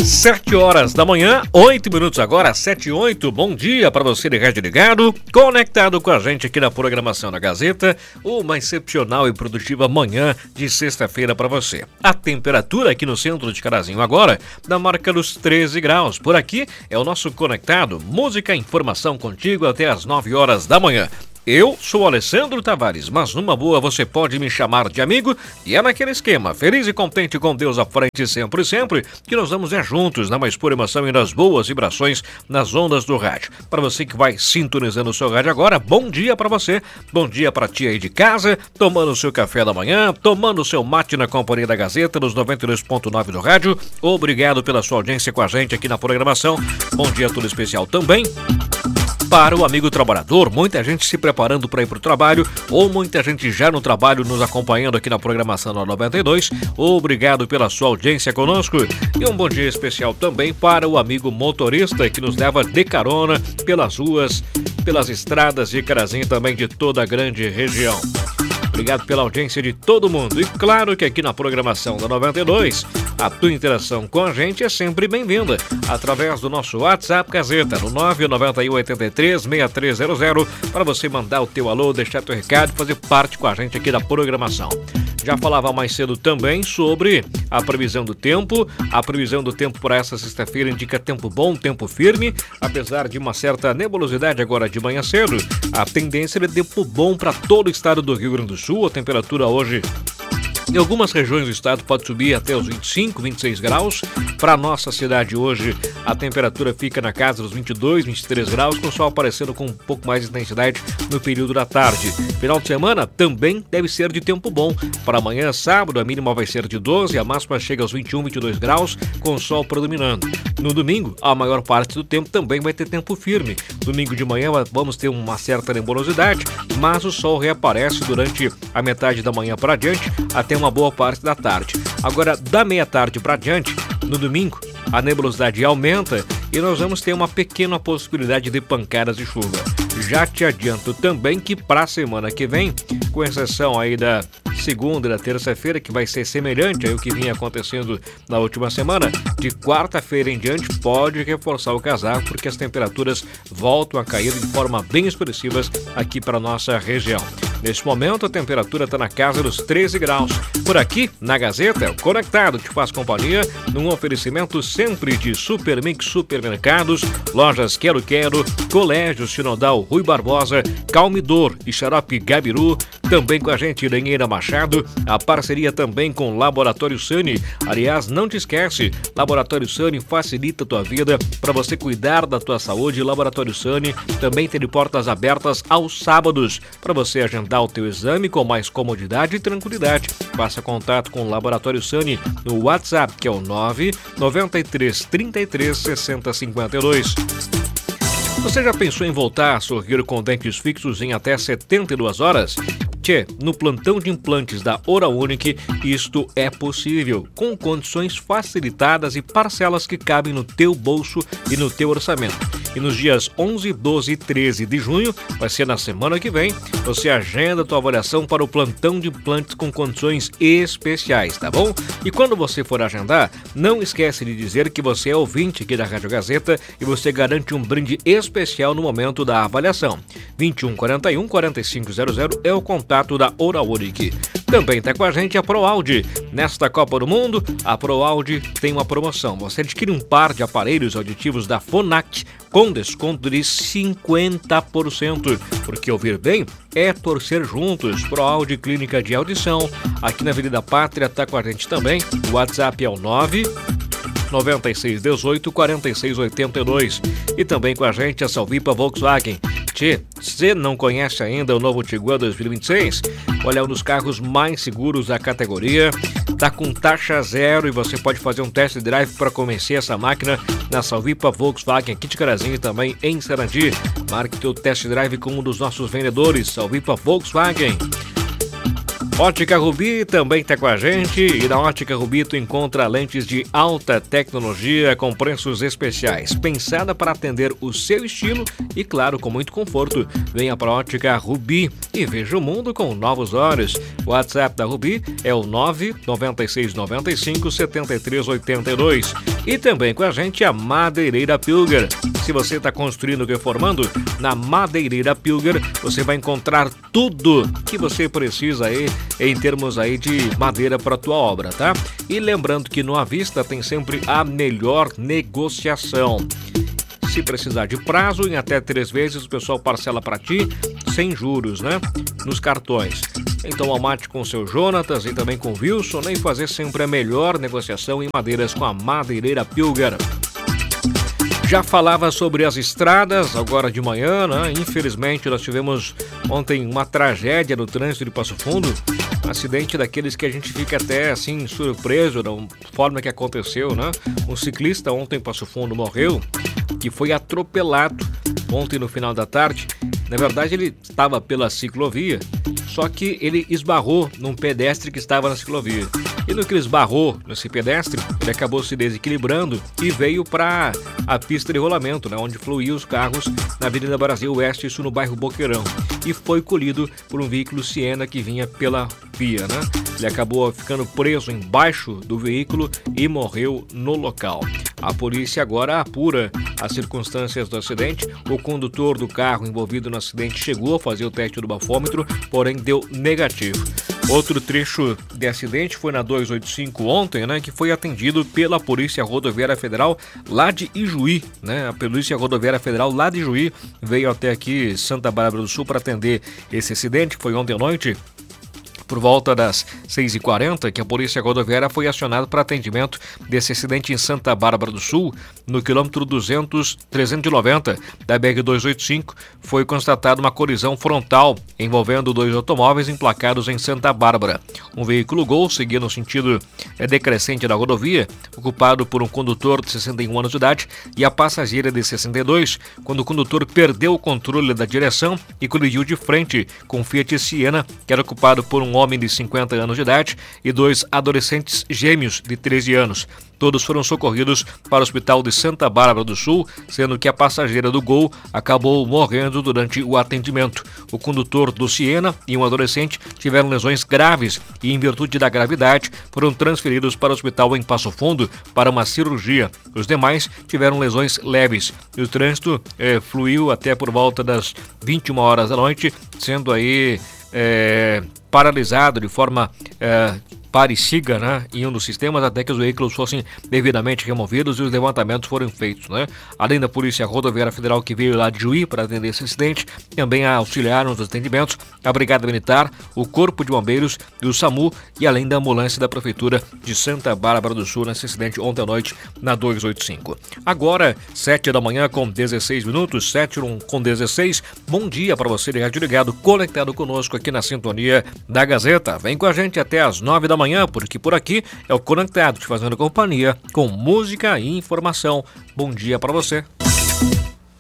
7 horas da manhã, 8 minutos agora, 7h08. Bom dia para você de rádio ligado, conectado com a gente aqui na programação da Gazeta. Uma excepcional e produtiva manhã de sexta-feira para você. A temperatura aqui no centro de Carazinho agora, na marca dos 13 graus. Por aqui é o nosso Conectado, música e informação contigo até as 9 horas da manhã. Eu sou Alessandro Tavares, mas numa boa você pode me chamar de amigo e é naquele esquema, feliz e contente com Deus à frente sempre, que nós vamos juntos na mais pura emoção e nas boas vibrações nas ondas do rádio. Para você que vai sintonizando o seu rádio agora, bom dia para você, bom dia para ti aí de casa, tomando o seu café da manhã, tomando o seu mate na companhia da Gazeta nos 92.9 do rádio. Obrigado pela sua audiência com a gente aqui na programação. Bom dia todo especial também para o amigo trabalhador, muita gente se preparando para ir para o trabalho ou muita gente já no trabalho nos acompanhando aqui na programação da 92. Obrigado pela sua audiência conosco e um bom dia especial também para o amigo motorista que nos leva de carona pelas ruas, pelas estradas de Carazinho também de toda a grande região. Obrigado pela audiência de todo mundo e claro que aqui na programação da 92 a tua interação com a gente é sempre bem-vinda através do nosso WhatsApp Gazeta no 991836300 para você mandar o teu alô, deixar teu recado e fazer parte com a gente aqui da programação. Já falava mais cedo também sobre a previsão do tempo. A previsão do tempo para essa sexta-feira indica tempo bom, tempo firme, apesar de uma certa nebulosidade agora de manhã cedo. A tendência é de tempo bom para todo o estado do Rio Grande do Sul. A temperatura hoje em algumas regiões do estado pode subir até os 25, 26 graus. Para a nossa cidade hoje, a temperatura fica na casa dos 22, 23 graus, com o sol aparecendo com um pouco mais de intensidade no período da tarde. Final de semana também deve ser de tempo bom. Para amanhã, sábado, a mínima vai ser de 12, a máxima chega aos 21, 22 graus, com o sol predominando. No domingo, a maior parte do tempo também vai ter tempo firme. Domingo de manhã vamos ter uma certa nebulosidade, mas o sol reaparece durante a metade da manhã para adiante, até uma boa parte da tarde. Agora, da meia-tarde para adiante, no domingo, a nebulosidade aumenta e nós vamos ter uma pequena possibilidade de pancadas de chuva. Já te adianto também que para a semana que vem, com exceção aí da segunda e da terça-feira, que vai ser semelhante ao que vinha acontecendo na última semana, de quarta-feira em diante pode reforçar o casaco, porque as temperaturas voltam a cair de forma bem expressiva aqui para a nossa região. Neste momento, a temperatura está na casa dos 13 graus. Por aqui, na Gazeta, o Conectado te faz companhia num oferecimento sempre de Supermix Supermercados, Lojas Quero Quero, Colégio Sinodal Rui Barbosa, Calmidor e Xarope Gabiru. Também com a gente, Lenheira Machado, a parceria também com Laboratório Sani. Aliás, não te esquece, Laboratório Sani facilita a tua vida para você cuidar da tua saúde. Laboratório Sani também tem portas abertas aos sábados para você agendar o teu exame com mais comodidade e tranquilidade. Faça contato com o Laboratório Sani no WhatsApp, que é o 993336052. Você já pensou em voltar a sorrir com dentes fixos em até 72 horas? Tchê, no plantão de implantes da Oral Unique, isto é possível, com condições facilitadas e parcelas que cabem no teu bolso e no teu orçamento. E nos dias 11, 12 e 13 de junho, vai ser na semana que vem, você agenda a tua avaliação para o plantão de implantes com condições especiais, tá bom? E quando você for agendar, não esquece de dizer que você é ouvinte aqui da Rádio Gazeta e você garante um brinde especial no momento da avaliação. 2141 4500 é o contato da Oral Unique. Também está com a gente a ProAudio. Nesta Copa do Mundo, a ProAudio tem uma promoção. Você adquire um par de aparelhos auditivos da Phonak com desconto de 50%. Porque ouvir bem é torcer juntos. ProAudio Clínica de Audição. Aqui na Avenida Pátria está com a gente também. O WhatsApp é o 996184682. E também com a gente a Salvipa Volkswagen. Tchê, você não conhece ainda o novo Tiguan 2026? Olha, é um dos carros mais seguros da categoria. Tá com taxa zero e você pode fazer um test drive para conhecer essa máquina na Salvipa Volkswagen aqui de Carazinho e também em Sarandi. Marque teu test drive com um dos nossos vendedores, Salvipa Volkswagen. Ótica Rubi também está com a gente e na Ótica Rubi tu encontra lentes de alta tecnologia com preços especiais, pensada para atender o seu estilo e claro, com muito conforto. Venha para a Ótica Rubi e veja o mundo com novos olhos. O WhatsApp da Rubi é o 996957382 E também com a gente a Madeireira Pilger. Se você está construindo ou reformando, na Madeireira Pilger você vai encontrar tudo que você precisa aí em termos aí de madeira para a tua obra, tá? E lembrando que no À Vista tem sempre a melhor negociação. Se precisar de prazo, em até 3 vezes o pessoal parcela para ti, sem juros, né? Nos cartões. Então amate com o seu Jonatas e também com o Wilson, né? E fazer sempre a melhor negociação em madeiras com a Madeireira Pilger. Já falava sobre as estradas agora de manhã, né? Infelizmente nós tivemos ontem uma tragédia no trânsito de Passo Fundo. Um acidente daqueles que a gente fica até assim surpreso da forma que aconteceu, né? Um ciclista ontem em Passo Fundo morreu, que foi atropelado ontem no final da tarde. Na verdade ele estava pela ciclovia, só que ele esbarrou num pedestre que estava na ciclovia. E no que ele esbarrou nesse pedestre, ele acabou se desequilibrando e veio para a pista de rolamento, né, onde fluíam os carros na Avenida Brasil Oeste, isso no bairro Boqueirão. E foi colhido por um veículo Siena que vinha pela via, né? Ele acabou ficando preso embaixo do veículo e morreu no local. A polícia agora apura as circunstâncias do acidente. O condutor do carro envolvido no acidente chegou a fazer o teste do bafômetro, porém deu negativo. Outro trecho de acidente foi na 285 ontem, né, que foi atendido pela Polícia Rodoviária Federal lá de Ijuí, né? A Polícia Rodoviária Federal lá de Ijuí veio até aqui Santa Bárbara do Sul para atender esse acidente, que foi ontem à noite. Por volta das 6h40, que a Polícia Rodoviária foi acionada para atendimento desse acidente em Santa Bárbara do Sul, no quilômetro 390 da BR-285, foi constatada uma colisão frontal envolvendo 2 automóveis emplacados em Santa Bárbara. Um veículo Gol seguia no sentido decrescente da rodovia, ocupado por um condutor de 61 anos de idade e a passageira de 62, quando o condutor perdeu o controle da direção e colidiu de frente com um Fiat Siena, que era ocupado por um homem de 50 anos de idade e 2 adolescentes gêmeos de 13 anos. Todos foram socorridos para o Hospital de Santa Bárbara do Sul, sendo que a passageira do Gol acabou morrendo durante o atendimento. O condutor do Siena e um adolescente tiveram lesões graves e, em virtude da gravidade, foram transferidos para o hospital em Passo Fundo para uma cirurgia. Os demais tiveram lesões leves. O trânsito fluiu até por volta das 21 horas da noite, sendo aí paralisado de forma pare e siga, né, em um dos sistemas até que os veículos fossem devidamente removidos e os levantamentos foram feitos, né? Além da Polícia Rodoviária Federal que veio lá de Juí para atender esse acidente, também auxiliaram nos atendimentos a Brigada Militar, o Corpo de Bombeiros e o SAMU, e além da ambulância da Prefeitura de Santa Bárbara do Sul nesse acidente ontem à noite na 285. Agora, 7 da manhã com 16 minutos, 7 com 16. Bom dia para você de rádio ligado, conectado conosco aqui na sintonia da Gazeta. Vem com a gente até às 9 da manhã, porque por aqui é o Conectado, te fazendo companhia com música e informação. Bom dia para você.